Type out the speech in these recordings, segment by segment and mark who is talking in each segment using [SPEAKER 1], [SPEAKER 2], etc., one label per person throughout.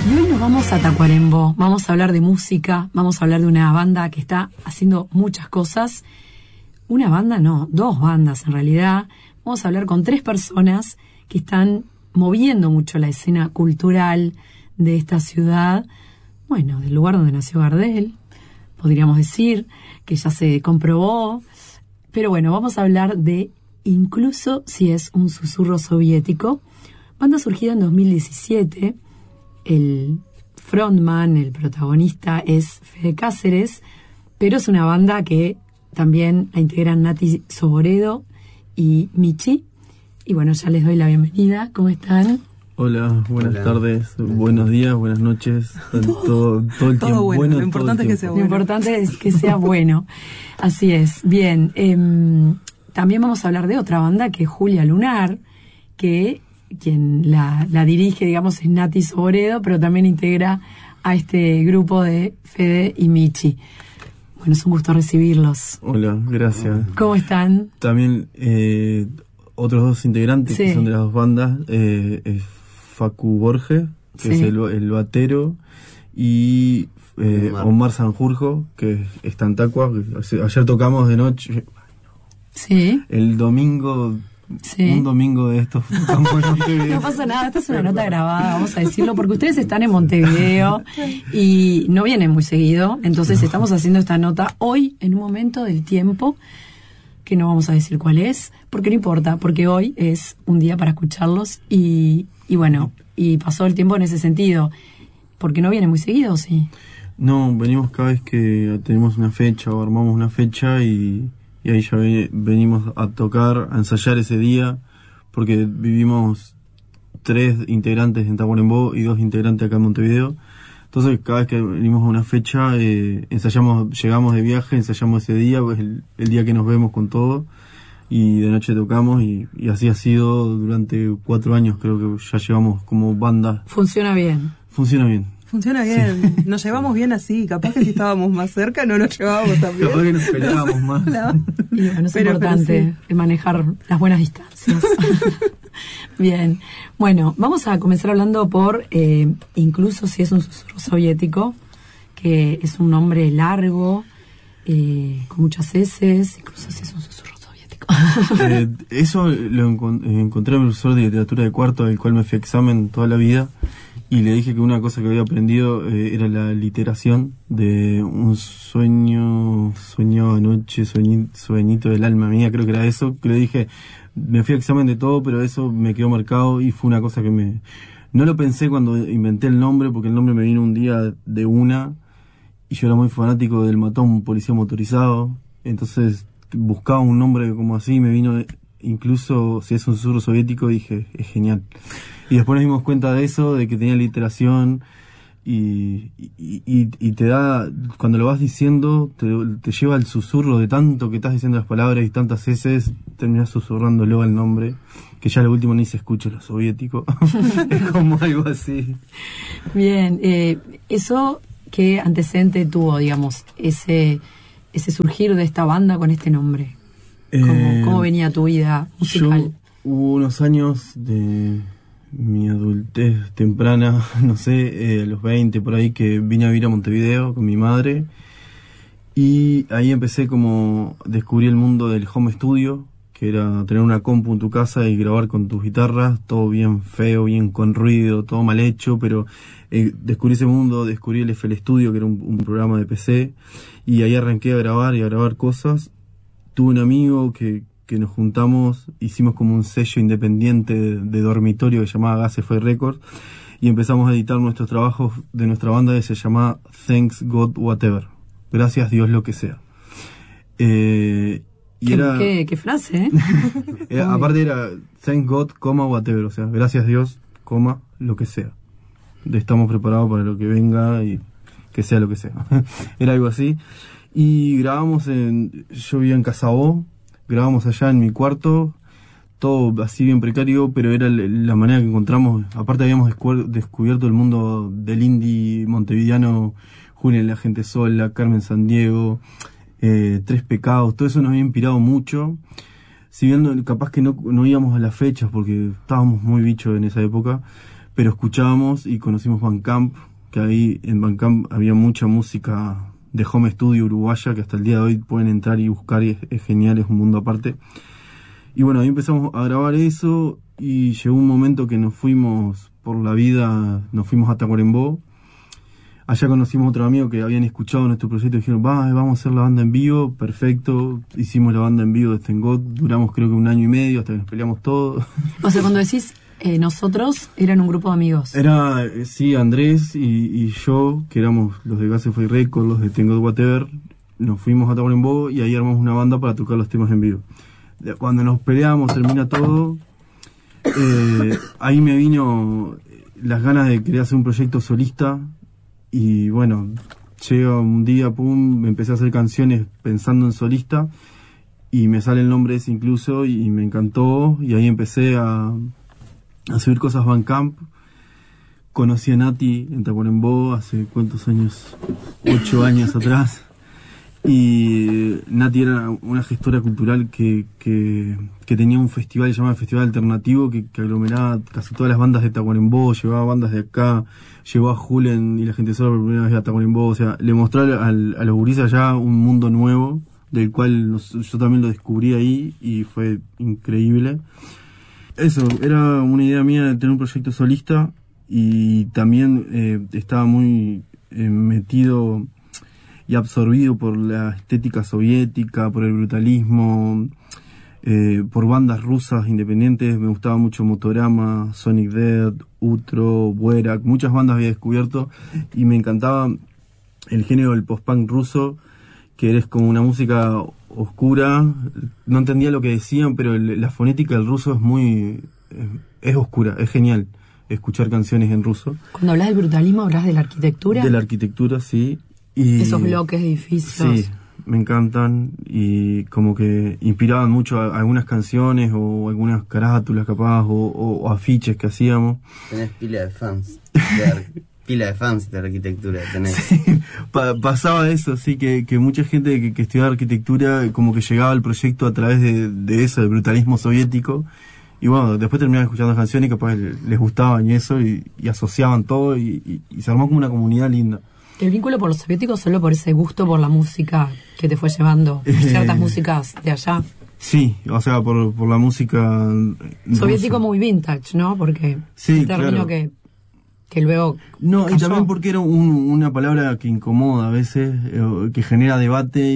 [SPEAKER 1] Y hoy nos vamos a Tacuarembó, vamos a hablar de música, vamos a hablar de una banda que está haciendo muchas cosas. Una banda, no, dos bandas en realidad. Vamos a hablar con tres personas que están moviendo mucho la escena cultural de esta ciudad, bueno, del lugar donde nació Gardel, podríamos decir, que ya se comprobó. Pero bueno, vamos a hablar de Incluso si es un susurro soviético, banda surgida en 2017. El frontman, el protagonista es Fede Cáceres, pero es una banda que también la integran Nati Soboredo y Michi. Y bueno, ya les doy la bienvenida. ¿Cómo están?
[SPEAKER 2] Hola, buenas tardes, buenos días, buenas noches, todo el tiempo.
[SPEAKER 3] Bueno, lo importante es que sea bueno.
[SPEAKER 1] Lo importante es que sea bueno. Así es. Bien, también vamos a hablar de otra banda que es Julia Lunar, que quien la dirige, digamos, es Nati Soboredo, pero también integra a este grupo de Fede y Michi. Bueno, es un gusto recibirlos.
[SPEAKER 2] Hola, gracias.
[SPEAKER 1] ¿Cómo están?
[SPEAKER 2] También otros dos integrantes que son de las dos bandas, es Facu Borges, que es el batero, y Omar Sanjurjo, que está en Tacua. Ayer tocamos de noche.
[SPEAKER 1] Sí.
[SPEAKER 2] El domingo. Sí. Un domingo de estos tocamos en Montevideo.
[SPEAKER 1] No pasa nada, esta es una nota grabada, vamos a decirlo, porque ustedes están en Montevideo y no vienen muy seguido, entonces estamos haciendo esta nota hoy en un momento del tiempo que no vamos a decir cuál es, porque no importa, porque hoy es un día para escucharlos y bueno, y pasó el tiempo en ese sentido, porque no vienen muy seguido, ¿sí?
[SPEAKER 2] No, venimos cada vez que tenemos una fecha o armamos una fecha y ahí ya venimos a tocar, a ensayar ese día, porque vivimos 3 integrantes en Tacuarembó y 2 integrantes acá en Montevideo. Entonces cada vez que venimos a una fecha, ensayamos, llegamos de viaje, ensayamos ese día, pues el día que nos vemos con todo, y de noche tocamos, y así ha sido durante 4 años, creo que ya llevamos como banda.
[SPEAKER 1] Funciona bien.
[SPEAKER 2] Funciona bien.
[SPEAKER 3] Funciona bien, sí. Nos llevamos bien así, capaz que si estábamos más cerca no nos llevábamos tan bien.
[SPEAKER 2] Capaz que nos peleábamos más.
[SPEAKER 1] No. Y bueno, es importante manejar las buenas distancias. Bien, bueno, vamos a comenzar hablando por Incluso si es un susurro soviético, que es un nombre largo, con muchas S, incluso si es un susurro soviético.
[SPEAKER 2] Eso lo encontré en el profesor de literatura de cuarto, del cual me fui a examen toda la vida. Y le dije que una cosa que había aprendido era la literación de un soñaba anoche, sueñito del alma mía, creo que era eso. Que le dije, me fui a examen de todo, pero eso me quedó marcado y fue una cosa que no lo pensé cuando inventé el nombre, porque el nombre me vino un día de una, y yo era muy fanático del Matón Policía Motorizado, entonces buscaba un nombre como así, me vino Incluso si es un susurro soviético, dije, es genial. Y después nos dimos cuenta de eso, de que tenía literación, y te da, cuando lo vas diciendo, te lleva al susurro de tanto que estás diciendo las palabras y tantas veces, terminás susurrándolo al nombre, que ya lo último ni se escucha lo soviético. Es como algo así.
[SPEAKER 1] Bien, eso, ¿qué antecedente tuvo, digamos, ese surgir de esta banda con este nombre? ¿Cómo venía tu vida musical?
[SPEAKER 2] Hubo unos años de mi adultez temprana, no sé, a los 20 por ahí, que vine a vivir a Montevideo con mi madre, y ahí empecé como descubrí el mundo del home studio, que era tener una compu en tu casa y grabar con tus guitarras, todo bien feo, bien con ruido, todo mal hecho, pero descubrí ese mundo, descubrí el FL Studio, que era un programa de PC, y ahí arranqué a grabar y a grabar cosas. Tuve un amigo que nos juntamos, hicimos como un sello independiente de dormitorio que se llamaba Gase Fue Records, y empezamos a editar nuestros trabajos de nuestra banda, que se llamaba Thanks God Whatever, gracias Dios lo que sea.
[SPEAKER 1] ¿Qué frase,
[SPEAKER 2] aparte era Thank God, whatever, o sea, gracias Dios, lo que sea. Estamos preparados para lo que venga y que sea lo que sea. Era algo así. Y grabamos yo vivía en Casabó, grabamos allá en mi cuarto, todo así bien precario, pero era la manera que encontramos. Aparte habíamos descubierto el mundo del indie montevideano, Julia la Gente Sola, Carmen Sandiego, Tres Pecados, todo eso nos había inspirado mucho. Si bien capaz que no íbamos a las fechas porque estábamos muy bichos en esa época, pero escuchábamos y conocimos Bandcamp, que ahí en Bandcamp había mucha música de home studio uruguaya que hasta el día de hoy pueden entrar y buscar y es genial, es un mundo aparte. Y bueno, ahí empezamos a grabar eso y llegó un momento que nos fuimos por la vida, nos fuimos a Tacuarembó. Allá conocimos a otro amigo que habían escuchado nuestro proyecto y dijeron, vamos a hacer la banda en vivo, perfecto. Hicimos la banda en vivo de Stengot, duramos creo que 1 año y medio hasta que nos peleamos todos.
[SPEAKER 1] O sea, cuando decís nosotros, eran un grupo de amigos.
[SPEAKER 2] Era, sí, Andrés y yo, que éramos los de Gasify Records, los de Stengot Whatever, nos fuimos a Tacuarembó y ahí armamos una banda para tocar los temas en vivo. Cuando nos peleamos, termina todo, ahí me vino las ganas de querer hacer un proyecto solista. Y bueno, llega un día, me empecé a hacer canciones pensando en solista y me sale el nombre ese incluso y me encantó y ahí empecé a subir cosas Bandcamp. Conocí a Nati en Tacuarembó hace cuántos años, 8 años atrás, y Nati era una gestora cultural que tenía un festival llamado el Festival Alternativo que aglomeraba casi todas las bandas de Tacuarembó, llevaba bandas de acá, llevó a Julen y la gente sola por primera vez a Tacuarembó, o sea, le mostró a los gurises allá un mundo nuevo, del cual yo también lo descubrí ahí y fue increíble. Eso, era una idea mía de tener un proyecto solista y también estaba muy metido y absorbido por la estética soviética, por el brutalismo, por bandas rusas independientes. Me gustaba mucho Motorama, Sonic Death, Utro, Buerak, muchas bandas había descubierto y me encantaba el género del post-punk ruso, que es como una música oscura. No entendía lo que decían, pero la fonética del ruso es oscura, es genial escuchar canciones en ruso.
[SPEAKER 1] Cuando hablas del brutalismo, ¿hablas de la arquitectura?
[SPEAKER 2] De la arquitectura, sí. Y
[SPEAKER 1] esos bloques, edificios.
[SPEAKER 2] Sí, me encantan y como que inspiraban mucho a algunas canciones o algunas carátulas capaz o afiches que hacíamos.
[SPEAKER 4] Tenés pila de fans, pila de fans de arquitectura tenés.
[SPEAKER 2] Sí, pasaba eso, sí, que mucha gente que estudiaba arquitectura como que llegaba al proyecto a través de eso, del brutalismo soviético. Y bueno, después terminaban escuchando canciones y capaz les gustaban y eso y asociaban todo y se armó como una comunidad linda.
[SPEAKER 1] ¿El vínculo por los soviéticos solo por ese gusto por la música que te fue llevando? Ciertas músicas de allá.
[SPEAKER 2] Sí, o sea, por la música
[SPEAKER 1] soviético muy vintage, ¿no? Porque
[SPEAKER 2] sí,
[SPEAKER 1] un término
[SPEAKER 2] claro.
[SPEAKER 1] que luego
[SPEAKER 2] no,
[SPEAKER 1] cayó.
[SPEAKER 2] Y también porque era una palabra que incomoda a veces, que genera debate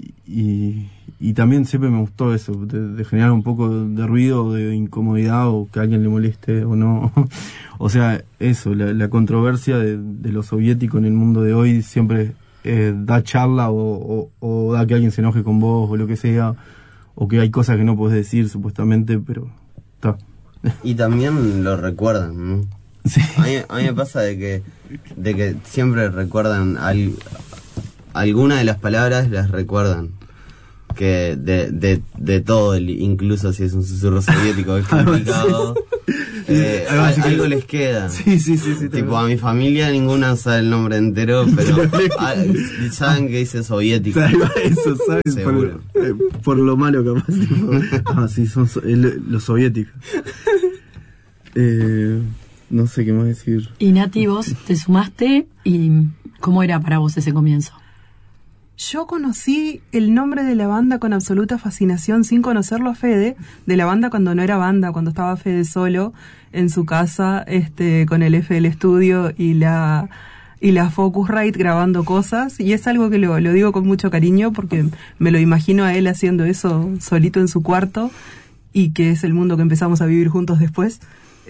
[SPEAKER 2] y también siempre me gustó eso, de generar un poco de ruido, de incomodidad o que a alguien le moleste o no. O sea, eso, la controversia de lo soviético en el mundo de hoy siempre da charla o da que alguien se enoje con vos o lo que sea, o que hay cosas que no podés decir supuestamente, pero está.
[SPEAKER 4] Y también lo recuerdan, ¿no?
[SPEAKER 2] Sí.
[SPEAKER 4] A mí me pasa de que siempre recuerdan alguna de las palabras, las recuerdan. Que de todo, incluso si es un susurro soviético, es complicado. Algo les queda.
[SPEAKER 2] Sí.
[SPEAKER 4] Tipo, a mi familia ninguna sabe el nombre entero, pero saben que dice soviético.
[SPEAKER 2] Eso, ¿saben? Por lo malo capaz. Tipo. Sí, son los soviéticos. No sé qué más decir.
[SPEAKER 1] Y Nati, vos te sumaste y ¿cómo era para vos ese comienzo?
[SPEAKER 3] Yo conocí el nombre de la banda con absoluta fascinación, sin conocerlo a Fede, de la banda cuando no era banda, cuando estaba Fede solo en su casa, con el FL Studio y la Focusrite grabando cosas, y es algo que lo digo con mucho cariño porque me lo imagino a él haciendo eso solito en su cuarto, y que es el mundo que empezamos a vivir juntos después.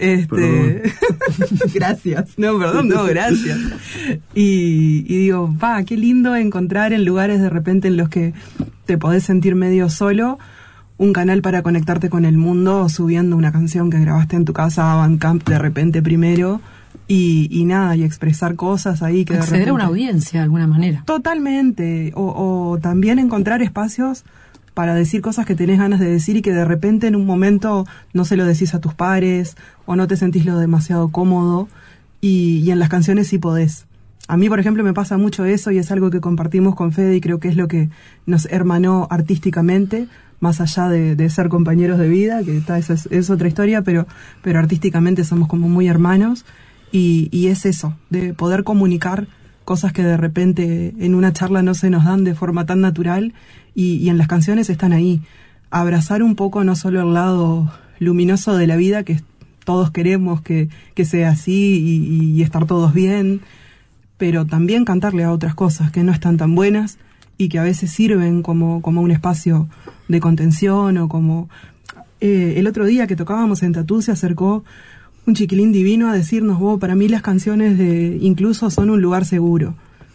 [SPEAKER 3] Gracias. Gracias. Y digo, qué lindo encontrar en lugares de repente en los que te podés sentir medio solo, un canal para conectarte con el mundo, subiendo una canción que grabaste en tu casa a Bandcamp de repente primero, y nada, y expresar cosas ahí que
[SPEAKER 1] acceder
[SPEAKER 3] de repente,
[SPEAKER 1] a una audiencia de alguna manera.
[SPEAKER 3] Totalmente. O también encontrar espacios para decir cosas que tenés ganas de decir y que de repente en un momento no se lo decís a tus pares o no te sentís lo demasiado cómodo, y en las canciones sí podés. A mí, por ejemplo, me pasa mucho eso y es algo que compartimos con Fede y creo que es lo que nos hermanó artísticamente, más allá de ser compañeros de vida, que es otra historia, pero artísticamente somos como muy hermanos, y es eso, de poder comunicar cosas que de repente en una charla no se nos dan de forma tan natural, y en las canciones están ahí. Abrazar un poco no solo el lado luminoso de la vida, que todos queremos que sea así y estar todos bien, pero también cantarle a otras cosas que no están tan buenas y que a veces sirven como un espacio de contención, o como el otro día que tocábamos en Tatú se acercó un chiquilín divino a decirnos: para mí las canciones de Incluso son un lugar seguro.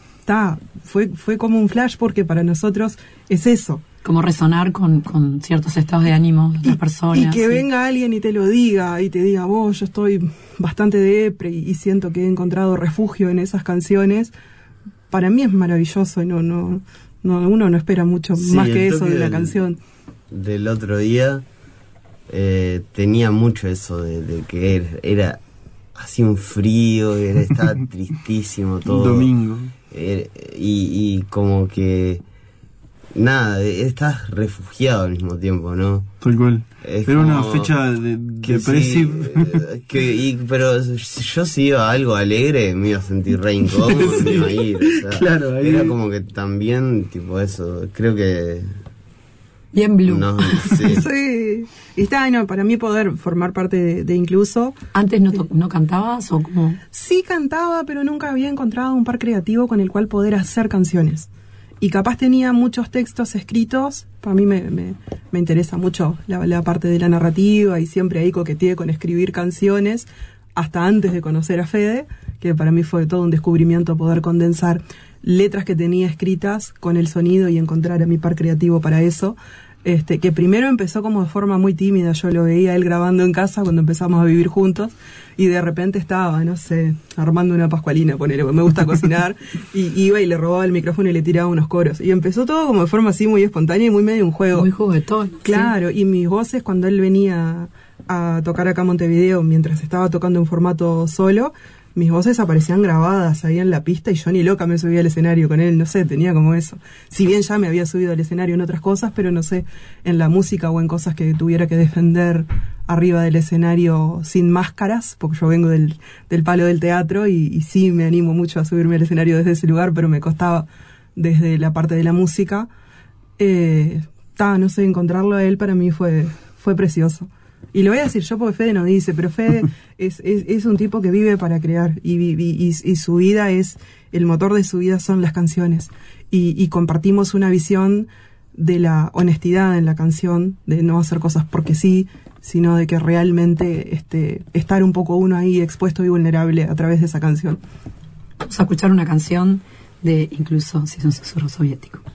[SPEAKER 3] Fue como un flash, porque para nosotros es eso.
[SPEAKER 1] Como resonar con ciertos estados de ánimo de las personas.
[SPEAKER 3] Y que venga alguien y te lo diga, y te diga: yo estoy bastante depre y siento que he encontrado refugio en esas canciones. Para mí es maravilloso, y uno no espera mucho más que eso de la canción.
[SPEAKER 4] Del otro día tenía mucho eso de que era así un frío, estaba tristísimo todo.
[SPEAKER 2] Un domingo.
[SPEAKER 4] Y como que nada, estás refugiado al mismo tiempo, ¿no?
[SPEAKER 2] Tal cual. Era una
[SPEAKER 4] como
[SPEAKER 2] fecha depresiva.
[SPEAKER 4] Pero yo si iba a algo alegre me iba a sentir re incómodo,
[SPEAKER 2] Sí.
[SPEAKER 4] me iba a ir, o sea,
[SPEAKER 2] Claro, ahí.
[SPEAKER 4] era como que también, tipo eso, creo que...
[SPEAKER 1] Bien blue.
[SPEAKER 4] No, sí.
[SPEAKER 3] Sí, y para mí poder formar parte de Incluso.
[SPEAKER 1] ¿Antes no cantabas o cómo?
[SPEAKER 3] Sí cantaba, pero nunca había encontrado un par creativo con el cual poder hacer canciones. Y capaz tenía muchos textos escritos. Para mí me interesa mucho la parte de la narrativa, y siempre ahí coqueteé con escribir canciones, hasta antes de conocer a Fede, que para mí fue todo un descubrimiento poder condensar letras que tenía escritas con el sonido y encontrar a mi par creativo para eso. Que primero empezó como de forma muy tímida. Yo lo veía él grabando en casa cuando empezamos a vivir juntos, y de repente estaba, no sé, armando una pascualina, ponele, me gusta cocinar, y iba y le robaba el micrófono y le tiraba unos coros. Y empezó todo como de forma así muy espontánea y muy medio un juego.
[SPEAKER 1] Muy juguetón.
[SPEAKER 3] Claro,
[SPEAKER 1] sí.
[SPEAKER 3] Y mis voces, cuando él venía a tocar acá a Montevideo, mientras estaba tocando en formato solo, mis voces aparecían grabadas ahí en la pista, y yo ni loca me subía al escenario con él, no sé, tenía como eso. Si bien ya me había subido al escenario en otras cosas, pero no sé, en la música o en cosas que tuviera que defender arriba del escenario sin máscaras, porque yo vengo del palo del teatro, y sí me animo mucho a subirme al escenario desde ese lugar, pero me costaba desde la parte de la música. No sé, encontrarlo a él para mí fue precioso. Y lo voy a decir yo porque Fede no dice, pero Fede es un tipo que vive para crear, y su vida el motor de su vida son las canciones, y compartimos una visión de la honestidad en la canción, de no hacer cosas porque sí, sino de que realmente estar un poco uno ahí expuesto y vulnerable a través de esa canción.
[SPEAKER 1] Vamos a escuchar una canción de Incluso si es un susurro soviético.